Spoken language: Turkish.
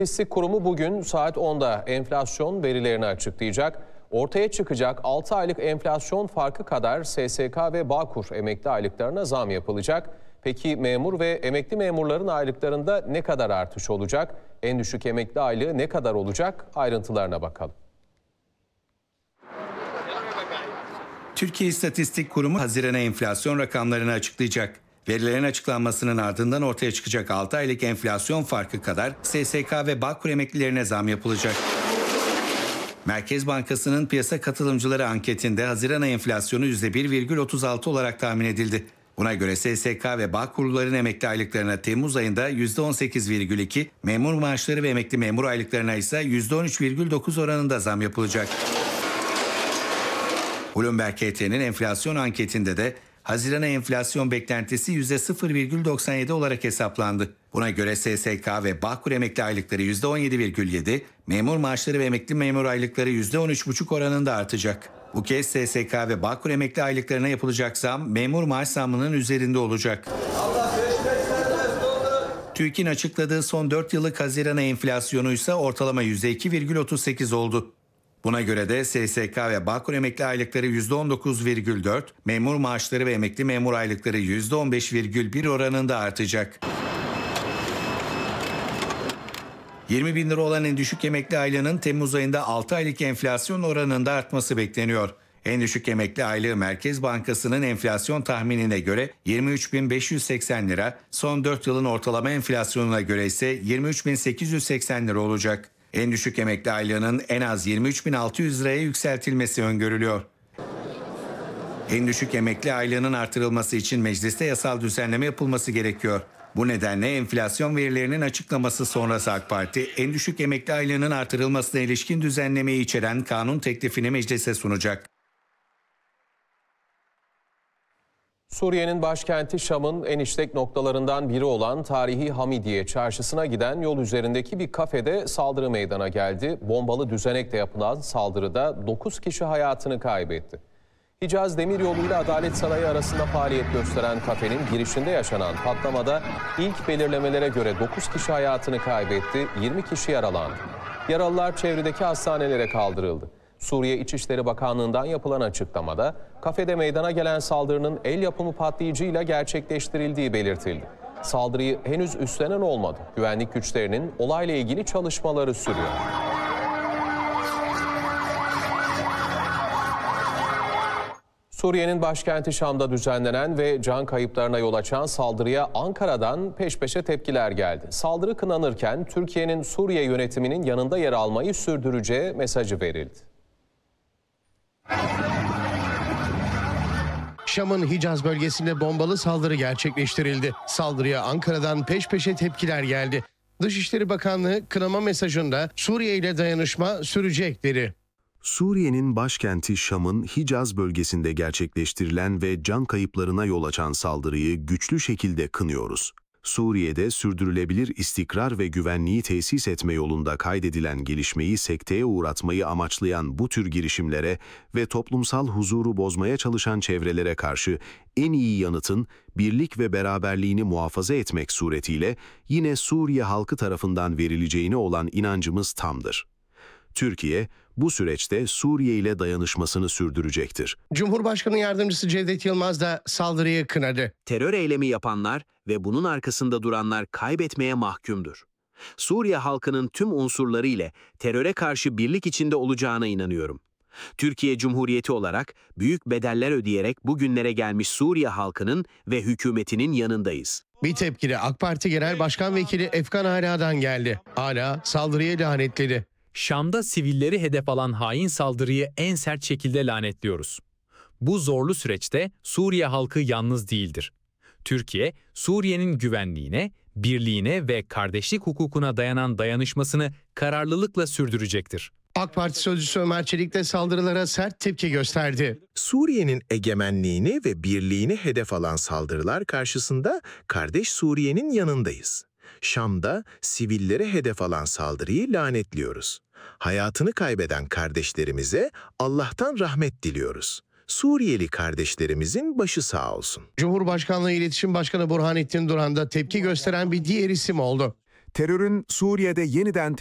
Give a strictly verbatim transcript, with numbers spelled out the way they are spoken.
İstatistik Kurumu bugün saat onda enflasyon verilerini açıklayacak. Ortaya çıkacak altı aylık enflasyon farkı kadar S S K ve Bağkur emekli aylıklarına zam yapılacak. Peki memur ve emekli memurların aylıklarında ne kadar artış olacak? En düşük emekli aylığı ne kadar olacak? Ayrıntılarına bakalım. Türkiye İstatistik Kurumu Haziran'a enflasyon rakamlarını açıklayacak. Verilerin açıklanmasının ardından ortaya çıkacak altı aylık enflasyon farkı kadar S S K ve Bağkur emeklilerine zam yapılacak. Merkez Bankası'nın piyasa katılımcıları anketinde Haziran ayı enflasyonu yüzde bir virgül otuz altı olarak tahmin edildi. Buna göre S S K ve Bağkurluların emekli aylıklarına Temmuz ayında yüzde on sekiz virgül iki, memur maaşları ve emekli memur aylıklarına ise yüzde on üç virgül dokuz oranında zam yapılacak. Bloomberg H T'nin enflasyon anketinde de Haziran ayı enflasyon beklentisi yüzde sıfır virgül doksan yedi olarak hesaplandı. Buna göre S S K ve Bağkur emekli aylıkları yüzde on yedi virgül yedi, memur maaşları ve emekli memur aylıkları yüzde on üç virgül beş oranında artacak. Bu kez S S K ve Bağkur emekli aylıklarına yapılacak zam memur maaş zammının üzerinde olacak. TÜİK'in açıkladığı son dört yıllık Haziran ayı enflasyonu ise ortalama yüzde iki virgül otuz sekiz oldu. Buna göre de S S K ve Bağkur emekli aylıkları yüzde on dokuz virgül dört, memur maaşları ve emekli memur aylıkları yüzde on beş virgül bir oranında artacak. yirmi bin lira olan en düşük emekli aylığının Temmuz ayında altı aylık enflasyon oranında artması bekleniyor. En düşük emekli aylığı Merkez Bankası'nın enflasyon tahminine göre yirmi üç bin beş yüz seksen lira, son dört yılın ortalama enflasyonuna göre ise yirmi üç bin sekiz yüz seksen lira olacak. En düşük emekli aylığının en az yirmi üç bin altı yüz liraya yükseltilmesi öngörülüyor. En düşük emekli aylığının artırılması için mecliste yasal düzenleme yapılması gerekiyor. Bu nedenle enflasyon verilerinin açıklaması sonrası AK Parti, en düşük emekli aylığının artırılmasına ilişkin düzenlemeyi içeren kanun teklifini meclise sunacak. Suriye'nin başkenti Şam'ın en işlek noktalarından biri olan tarihi Hamidiye çarşısına giden yol üzerindeki bir kafede saldırı meydana geldi. Bombalı düzenekle yapılan saldırıda dokuz kişi hayatını kaybetti. Hicaz Demiryolu ile Adalet Sarayı arasında faaliyet gösteren kafenin girişinde yaşanan patlamada ilk belirlemelere göre dokuz kişi hayatını kaybetti, yirmi kişi yaralandı. Yaralılar çevredeki hastanelere kaldırıldı. Suriye İçişleri Bakanlığı'ndan yapılan açıklamada kafede meydana gelen saldırının el yapımı patlayıcıyla gerçekleştirildiği belirtildi. Saldırıyı henüz üstlenen olmadı. Güvenlik güçlerinin olayla ilgili çalışmaları sürüyor. Suriye'nin başkenti Şam'da düzenlenen ve can kayıplarına yol açan saldırıya Ankara'dan peş peşe tepkiler geldi. Saldırı kınanırken Türkiye'nin Suriye yönetiminin yanında yer almayı sürdüreceği mesajı verildi. Şam'ın Hicaz bölgesinde bombalı saldırı gerçekleştirildi. Saldırıya Ankara'dan peş peşe tepkiler geldi. Dışişleri Bakanlığı kınama mesajında Suriye ile dayanışma sürecek dedi. Suriye'nin başkenti Şam'ın Hicaz bölgesinde gerçekleştirilen ve can kayıplarına yol açan saldırıyı güçlü şekilde kınıyoruz. Suriye'de sürdürülebilir istikrar ve güvenliği tesis etme yolunda kaydedilen gelişmeyi sekteye uğratmayı amaçlayan bu tür girişimlere ve toplumsal huzuru bozmaya çalışan çevrelere karşı en iyi yanıtın birlik ve beraberliğini muhafaza etmek suretiyle yine Suriye halkı tarafından verileceğine olan inancımız tamdır. Türkiye, bu süreçte Suriye ile dayanışmasını sürdürecektir. Cumhurbaşkanı Yardımcısı Cevdet Yılmaz da saldırıyı kınadı. Terör eylemi yapanlar ve bunun arkasında duranlar kaybetmeye mahkumdur. Suriye halkının tüm unsurları ile teröre karşı birlik içinde olacağına inanıyorum. Türkiye Cumhuriyeti olarak büyük bedeller ödeyerek bugünlere gelmiş Suriye halkının ve hükümetinin yanındayız. Bir tepki de AK Parti Genel Başkan Vekili Efkan Ala'dan geldi. Ala saldırıyı lanetledi. Şam'da sivilleri hedef alan hain saldırıyı en sert şekilde lanetliyoruz. Bu zorlu süreçte Suriye halkı yalnız değildir. Türkiye, Suriye'nin güvenliğine, birliğine ve kardeşlik hukukuna dayanan dayanışmasını kararlılıkla sürdürecektir. AK Parti sözcüsü Ömer Çelik de saldırılara sert tepki gösterdi. Suriye'nin egemenliğini ve birliğini hedef alan saldırılar karşısında kardeş Suriye'nin yanındayız. Şam'da sivillere hedef alan saldırıyı lanetliyoruz. Hayatını kaybeden kardeşlerimize Allah'tan rahmet diliyoruz. Suriyeli kardeşlerimizin başı sağ olsun. Cumhurbaşkanlığı İletişim Başkanı Burhanettin Duran da tepki gösteren bir diğer isim oldu. terörün Suriye'de yeniden